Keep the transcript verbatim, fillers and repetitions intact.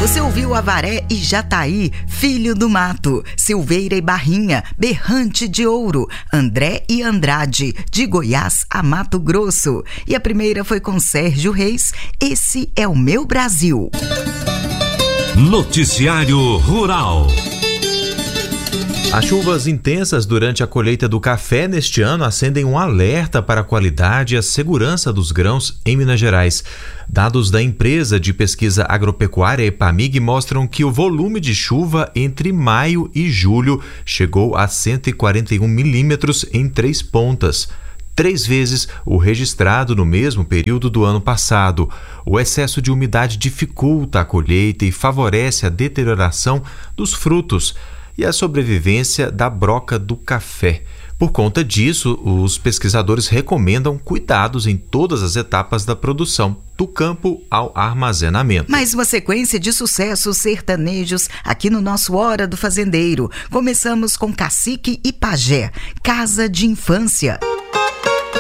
Você ouviu Avaré e Jataí, Filho do Mato, Silveira e Barrinha, Berrante de Ouro, André e Andrade, de Goiás a Mato Grosso. E a primeira foi com Sérgio Reis, Esse é o Meu Brasil. Noticiário Rural. As chuvas intensas durante a colheita do café neste ano acendem um alerta para a qualidade e a segurança dos grãos em Minas Gerais. Dados da empresa de pesquisa agropecuária EPAMIG mostram que o volume de chuva entre maio e julho chegou a cento e quarenta e um milímetros em Três Pontas, três vezes o registrado no mesmo período do ano passado. O excesso de umidade dificulta a colheita e favorece a deterioração dos frutos e a sobrevivência da broca do café. Por conta disso, os pesquisadores recomendam cuidados em todas as etapas da produção, do campo ao armazenamento. Mais uma sequência de sucessos sertanejos aqui no nosso Hora do Fazendeiro. Começamos com Cacique e Pajé, Casa de Infância.